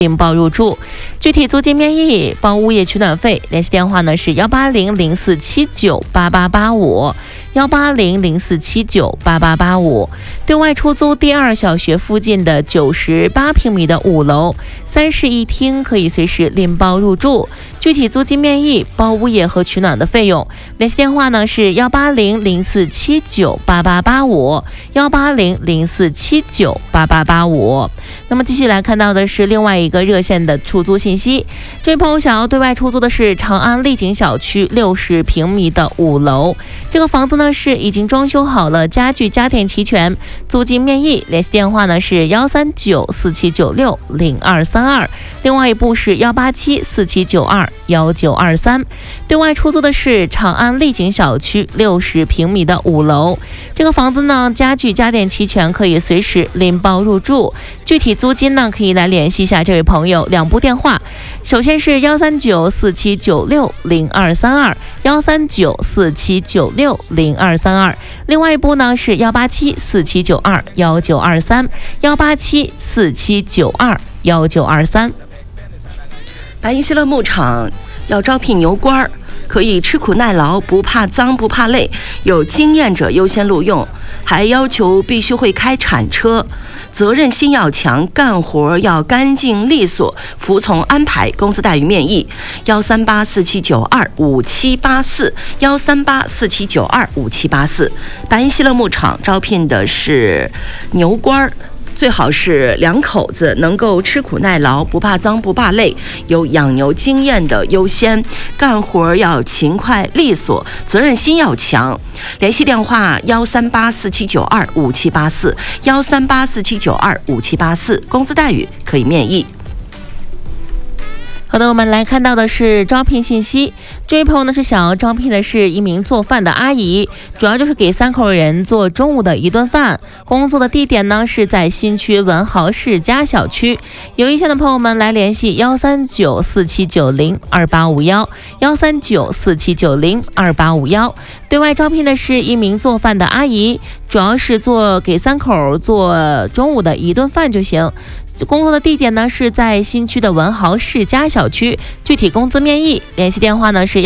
领报入住，具体租金面议，包物业取暖费。联系电话呢是18004798885，18004798885。对外出租第二小学附近的98平米的5楼，3室1厅，可以随时拎包入住。具体租金面议，包物业和取暖的费用。联系电话呢是18004798885，18004798885。那么继续来看到的是另外一个热线的出租信息，这位朋友想要对外出租的是长安丽景小区60平米的5楼，这个房子呢是已经装修好了，家具家电齐全，租金面议。联系电话呢是13947960232，另外一部是18747921923。对外出租的是长安丽景小区60平米的5楼，这个房子呢家具家电齐全，可以随时拎包入住。具体租金呢可以来联系一下这位朋友，2部电话，首先是13947960232，13947960232，另外一部呢是18747921923，18747921923。 白银希乐牧场要招聘牛倌，可以吃苦耐劳，不怕脏不怕累，有经验者优先录用，还要求必须会开铲车，责任心要强，干活要干净利索，服从安排。公司待遇面议，13847925784，13847925784。白银希乐牧场招聘的是牛倌，最好是2口子，能够吃苦耐劳，不怕脏不怕累，有养牛经验的优先，干活要勤快利索，责任心要强。联系电话13847925784，13847925784。工资待遇可以面议。 好的，我们来看到的是招聘信息。这位朋友呢是想要招聘的是一名做饭的阿姨，主要就是给3口人做中午的一顿饭。工作的地点呢是在新区文豪世家小区。有意向的朋友们来联系13947902851，13947902851。对外招聘的是一名做饭的阿姨，主要是给3口做中午的一顿饭就行。工作的地点呢是在新区的文豪世家小区，具体工资面议。联系电话呢是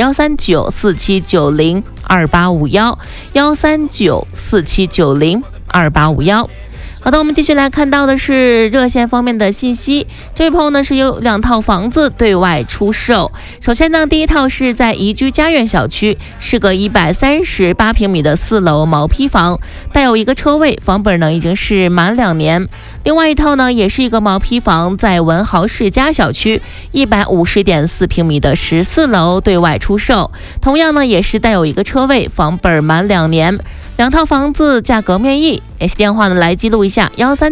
13947902851，13947902851。好的，我们继续来看到的是热线方面的信息。这位朋友呢是有2套房子对外出售。首先呢，第一套是在宜居家苑小区，是个138平米的4楼毛坯房，带有1个车位，房本呢已经是满2年。另外一套呢也是一个毛坯房，在文豪世家小区150.4平米的14楼对外出售，同样呢也是带有1个车位，房本满2年。2套房子价格面议。联系电话呢来记录一下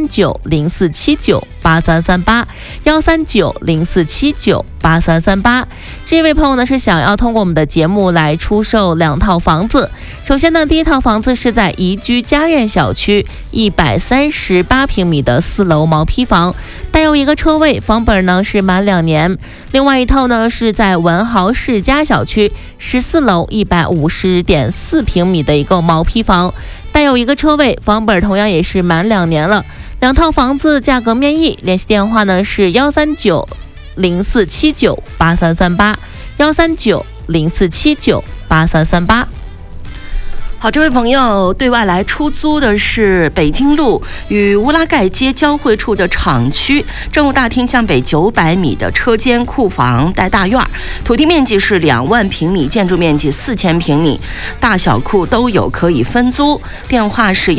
13904798338，13904798338。这位朋友呢是想要通过我们的节目来出售2套房子。首先呢，第一套房子是在宜居家苑小区138平米的4楼毛坯房，带有1个车位，房本呢是满2年。另外一套呢是在文豪世家小区14楼150.4平米的1个毛坯房，带有1个车位，房本同样也是满2年了。2套房子价格面议。联系电话呢是13904798338，13904798338。 好，这位朋友对外来出租的是北京路与乌拉盖街交汇处的厂区政务大厅向北900米的车间库房带大院，土地面积是2万平米，建筑面积4000平米，大小库都有，可以分租。电话是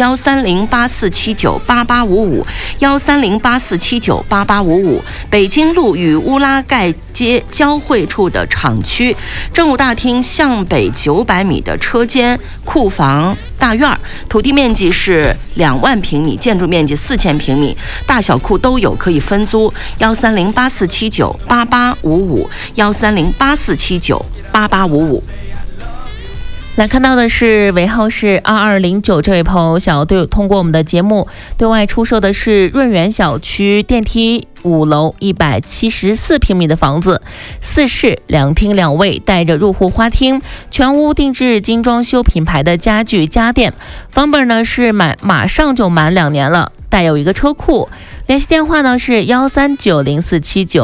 13084798855，13084798855。北京路与乌拉盖街交汇处的厂区政务大厅向北900米的车间库房大院，土地面积是2万平米，建筑面积4000平米，大小库都有，可以分租。13084798855，13084798855。 来看到的是尾号是2209，这位朋友想要通过我们的节目对外出售的是润园小区电梯5楼174平米的房子，4室2厅2卫，带着入户花厅，全屋定制精装修品牌的家具家电，房本呢是马上就满2年了，带有1个车库。 联系电话呢是1390479。